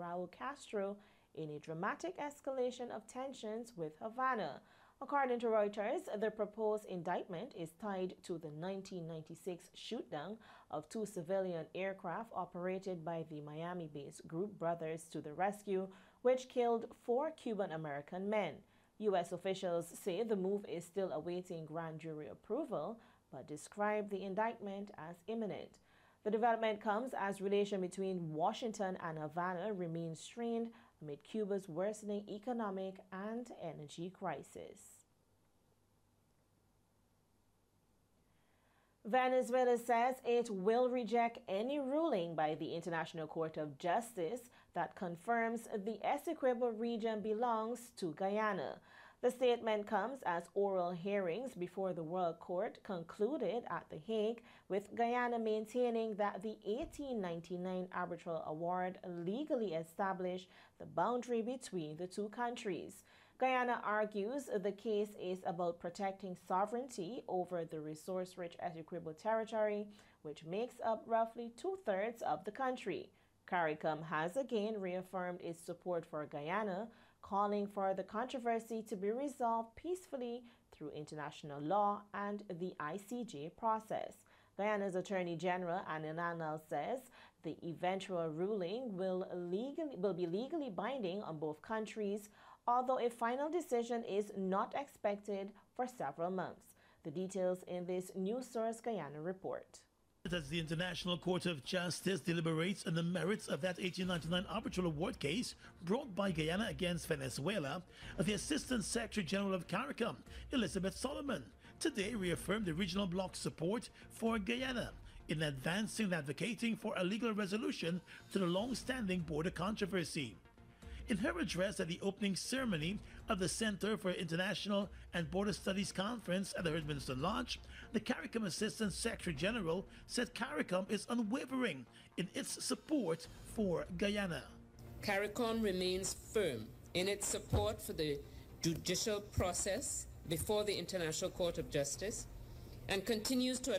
Raul Castro in a dramatic escalation of tensions with Havana. According to Reuters, the proposed indictment is tied to the 1996 shootdown of two civilian aircraft operated by the Miami-based group Brothers to the Rescue, which killed 4 Cuban-American men. U.S. officials say the move is still awaiting grand jury approval, but describe the indictment as imminent. The development comes as relations between Washington and Havana remain strained amid Cuba's worsening economic and energy crisis. Venezuela says it will reject any ruling by the International Court of Justice that confirms the Essequibo region belongs to Guyana. The statement comes as oral hearings before the World Court concluded at The Hague, with Guyana maintaining that the 1899 arbitral award legally established the boundary between the two countries. Guyana argues the case is about protecting sovereignty over the resource-rich Essequibo territory, which makes up roughly 2/3 of the country. CARICOM has again reaffirmed its support for Guyana, calling for the controversy to be resolved peacefully through international law and the ICJ process. Guyana's Attorney General Anil Nandlall says the eventual ruling will be legally binding on both countries, although a final decision is not expected for several months. The details in this News Source Guyana report. As the International Court of Justice deliberates on the merits of that 1899 arbitral award case brought by Guyana against Venezuela, the Assistant Secretary General of CARICOM, Elizabeth Solomon, today reaffirmed the regional bloc's support for Guyana in advancing and advocating for a legal resolution to the long-standing border controversy. In her address at the opening ceremony of the Center for International and Border Studies Conference at the Herdmanston Lodge, the CARICOM Assistant Secretary General said CARICOM is unwavering in its support for Guyana. CARICOM remains firm in its support for the judicial process before the International Court of Justice and continues to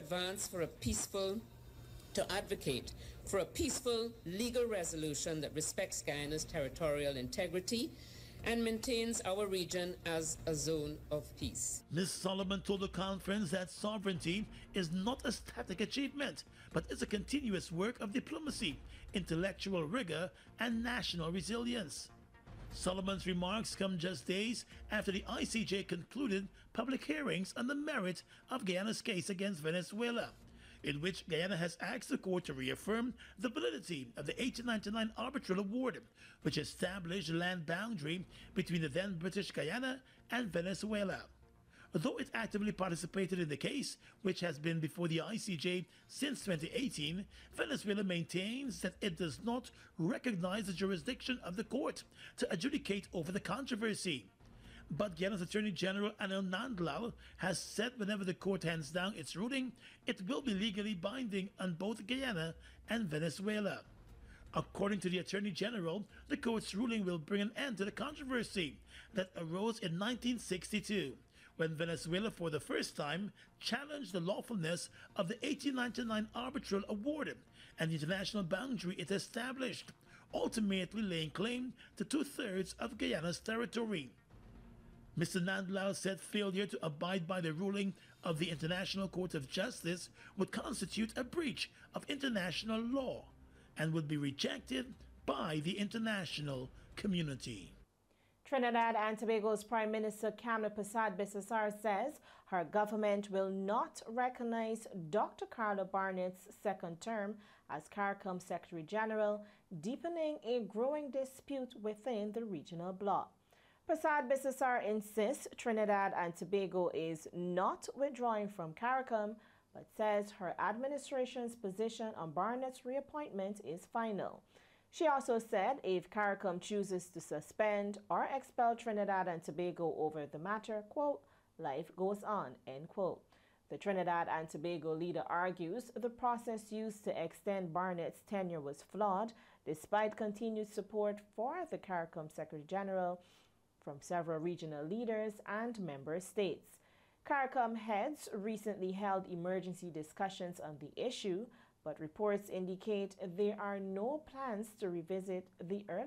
advocate for a peaceful legal resolution that respects Guyana's territorial integrity and maintains our region as a zone of peace. Ms. Solomon told the conference that sovereignty is not a static achievement, but is a continuous work of diplomacy, intellectual rigor, and national resilience. Solomon's remarks come just days after the ICJ concluded public hearings on the merit of Guyana's case against Venezuela, in which Guyana has asked the court to reaffirm the validity of the 1899 arbitral award, which established the land boundary between the then British Guyana and Venezuela. Though it actively participated in the case, which has been before the ICJ since 2018, Venezuela maintains that it does not recognize the jurisdiction of the court to adjudicate over the controversy. But Guyana's Attorney General Anil Nandlall has said whenever the court hands down its ruling, it will be legally binding on both Guyana and Venezuela. According to the Attorney General, the court's ruling will bring an end to the controversy that arose in 1962, when Venezuela for the first time challenged the lawfulness of the 1899 arbitral award and the international boundary it established, ultimately laying claim to 2/3 of Guyana's territory. Mr. Nandlall said failure to abide by the ruling of the International Court of Justice would constitute a breach of international law and would be rejected by the international community. Trinidad and Tobago's Prime Minister Kamla Persad-Bissessar says her government will not recognize Dr. Carlo Barnett's second term as CARICOM Secretary General, deepening a growing dispute within the regional bloc. Persad-Bissessar insists Trinidad and Tobago is not withdrawing from CARICOM, but says her administration's position on Barnett's reappointment is final. She also said if CARICOM chooses to suspend or expel Trinidad and Tobago over the matter, quote, life goes on, end quote. The Trinidad and Tobago leader argues the process used to extend Barnett's tenure was flawed, despite continued support for the CARICOM Secretary General from several regional leaders and member states. CARICOM heads recently held emergency discussions on the issue, but reports indicate there are no plans to revisit the earlier